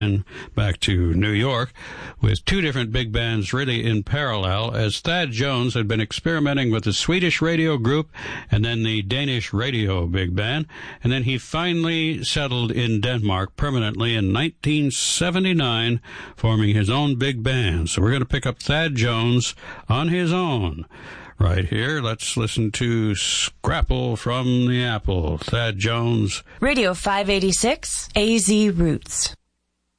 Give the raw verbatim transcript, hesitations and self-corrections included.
and back to New York with two different big bands really in parallel, as Thad Jones had been experimenting with the Swedish radio group and then the Danish radio big band, and then he finally settled in Denmark permanently in nineteen seventy-nine, forming his own big band. So we're going to pick up Thad Jones on his own right here. Let's listen to Scrapple from the Apple. Thad Jones. Radio five eighty-six, A Z Roots.